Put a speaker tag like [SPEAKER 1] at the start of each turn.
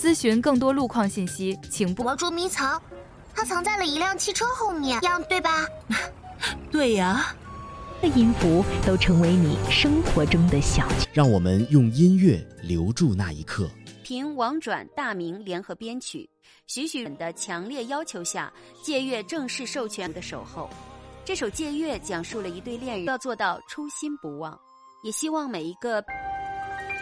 [SPEAKER 1] 咨询更多路况信息，请拨。
[SPEAKER 2] 我要捉迷藏，它藏在了一辆汽车后面，这样对吧？
[SPEAKER 3] 对呀。
[SPEAKER 4] 音符都成为你生活中的小剧。
[SPEAKER 5] 让我们用音乐留住那一刻。
[SPEAKER 6] 凭王转、大明联合编曲，许许的强烈要求下，借乐正式授权的守候。这首借乐讲述了一对恋人要做到初心不忘，也希望每一个